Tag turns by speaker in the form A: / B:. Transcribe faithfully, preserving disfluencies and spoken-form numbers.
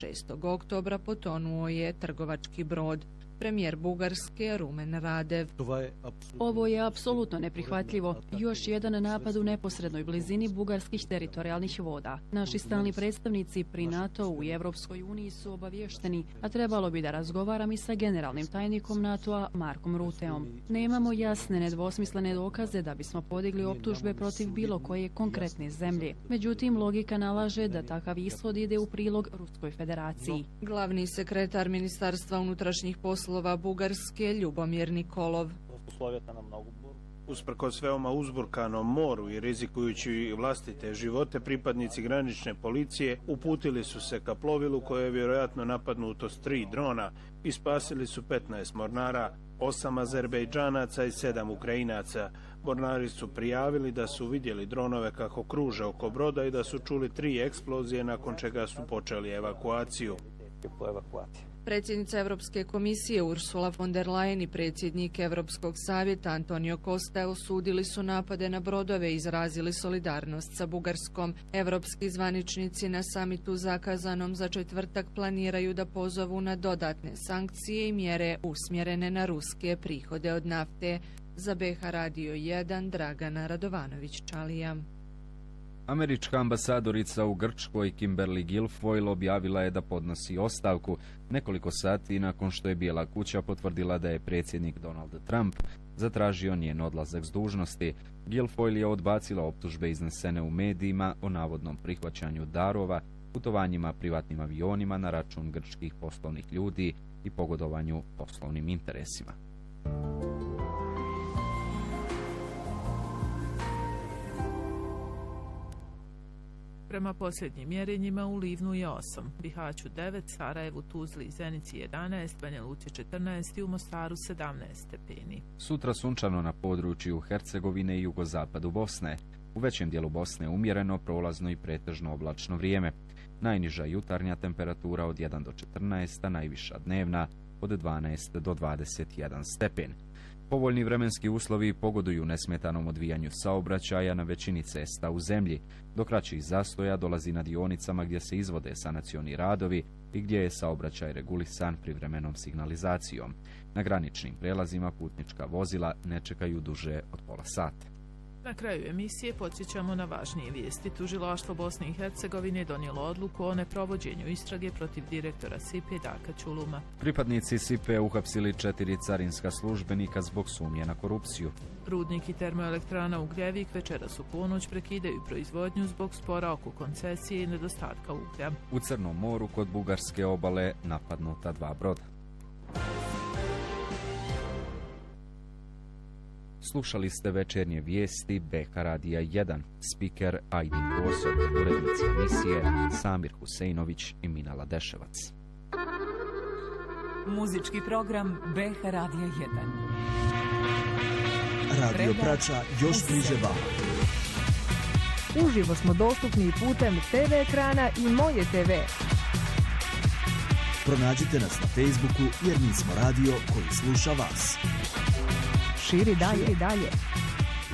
A: šestog oktobra potonuo je trgovački brod. Premijer Bugarske Rumen Radev.
B: Ovo je apsolutno neprihvatljivo. Još jedan napad u neposrednoj blizini bugarskih teritorijalnih voda. Naši stalni predstavnici pri NATO-u i Evropskoj uniji su obavješteni, a trebalo bi da razgovaram i sa generalnim tajnikom NATO-a Markom Ruteom. Nemamo jasne, nedvosmislene dokaze da bismo podigli optužbe protiv bilo koje konkretne zemlje. Međutim, logika nalaže da takav ishod ide u prilog Ruskoj federaciji.
A: Glavni sekretar Ministarstva unutrašnjih poslova Bugarske Ljubomir Nikolov.
C: Usprkos veoma uzburkanom moru i rizikujući vlastite živote, pripadnici granične policije uputili su se ka plovilu koje je vjerojatno napadnuto s tri drona i spasili su petnaest mornara, osam Azerbejdžanaca i sedam Ukrajinaca. Mornari su prijavili da su vidjeli dronove kako kruže oko broda i da su čuli tri eksplozije, nakon čega su počeli evakuaciju.
A: Predsjednica Europske komisije Ursula von der Leyen i predsjednik Europskog savjeta Antonio Costa osudili su napade na brodove i izrazili solidarnost sa Bugarskom. Europski zvaničnici na samitu zakazanom za četvrtak planiraju da pozovu na dodatne sankcije i mjere usmjerene na ruske prihode od nafte. Za B H Radio jedan Dragana Radovanović-Čalija.
D: Američka ambasadorica u Grčkoj Kimberly Guilfoyle objavila je da podnosi ostavku nekoliko sati nakon što je Bijela kuća potvrdila da je predsjednik Donald Trump zatražio njen odlazak s dužnosti. Guilfoyle je odbacila optužbe iznesene u medijima o navodnom prihvaćanju darova, putovanjima privatnim avionima na račun grčkih poslovnih ljudi i pogodovanju poslovnim interesima.
E: Prema posljednjim mjerenjima u Livnu je osam, Bihaću devet, Sarajevu, Tuzli i Zenici jedanaest, Banja Luci četrnaest i u Mostaru sedamnaest stepeni.
D: Sutra sunčano na području Hercegovine i jugozapadu Bosne. U većem dijelu Bosne umjereno, prolazno i pretežno oblačno vrijeme. Najniža jutarnja temperatura od jedan do četrnaest, a najviša dnevna od dvanaest do dvadeset jedan stepen. Povoljni vremenski uslovi pogoduju nesmetanom odvijanju saobraćaja na većini cesta u zemlji, do kraćih zastoja dolazi na dionicama gdje se izvode sanacioni radovi i gdje je saobraćaj regulisan privremenom signalizacijom. Na graničnim prelazima putnička vozila ne čekaju duže od pola sata.
E: Na kraju emisije podsjećamo na važnije vijesti. Tužilaštvo Bosne i Hercegovine donijelo odluku o neprovođenju istrage protiv direktora S I P-e Daka Čuluma.
D: Pripadnici S I P-e uhapsili četiri carinska službenika zbog sumnje na korupciju.
E: Rudnik i termoelektrana Ugljevik večeras u ponoć prekidaju proizvodnju zbog spora oko koncesije i nedostatka uglja.
D: U Crnom moru kod bugarske obale napadnuta dva broda. Slušali ste večernje vijesti B H Radija jedan, spiker Ajdin Gosov, urednici emisije Samir Huseinović i Minala Deševac.
F: Muzički program B H Radija jedan.
G: Radio Prača još bliže vama.
H: Uživo smo dostupni putem te ve ekrana i Moje te ve.
G: Pronađite nas na Facebooku jer mi smo radio koji sluša vas.
H: Širi dalje, dalje.